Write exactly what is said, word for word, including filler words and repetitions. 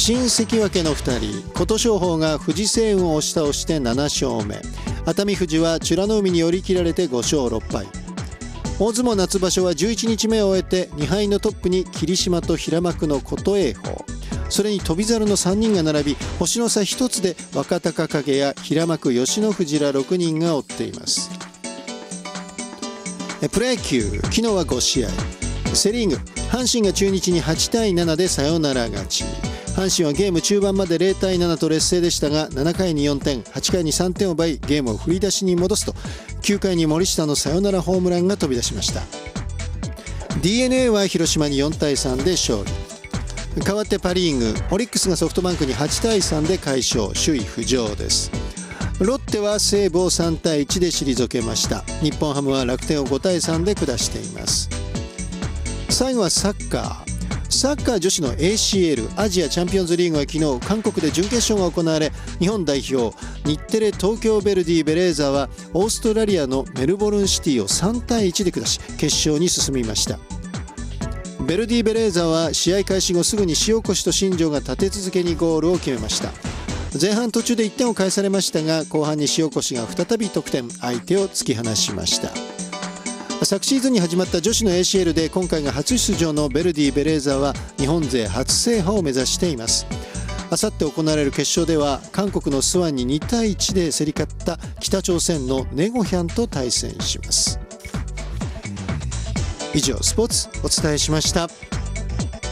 新関脇のふたり、琴勝峰が藤青雲を押し倒してなな勝目、熱海富士は美ノ海に寄り切られてご勝ろっ敗。大相撲夏場所はじゅういちにちめを終えてに敗のトップに霧島と平幕の琴恵峰、それに翔猿のさんにんが並び、星の差ひとつで若隆景や平幕吉野富士らろくにんが追っています。プロ野球、昨日はご試合。セ・リーグ、阪神が中日にはちたいななでサヨナラ勝ち。阪神はゲーム中盤までゼロたいななと劣勢でしたが、ななかいによんてん、はちかいにさんてんを奪いゲームを振り出しに戻すと、きゅうかいに森下のサヨナラホームランが飛び出しました。 ディーエヌエー は広島によんたいさんで勝利。代わってパ・リーグ、オリックスがソフトバンクにはちたいさんで快勝、首位浮上です。ロッテは西武をさんたいいちで退けました。日本ハムは楽天をごたいさんで下しています。最後はサッカー。サッカー女子の エーシーエル アジアチャンピオンズリーグは昨日韓国で準決勝が行われ、日本代表日テレ東京ヴェルディベレーザーはオーストラリアのメルボルンシティをさんたいいちで下し決勝に進みました。ヴェルディベレーザーは試合開始後すぐに塩越と新庄が立て続けにゴールを決めました。前半途中でいってんを返されましたが、後半に塩越が再び得点、相手を突き放しました。昨シーズンに始まった女子の エーシーエル で今回が初出場のヴェルディベレーザーは日本勢初制覇を目指しています。あさって行われる決勝では韓国のスワンににたいいちで競り勝った北朝鮮のネゴヒャンと対戦します。以上、スポーツお伝えしました。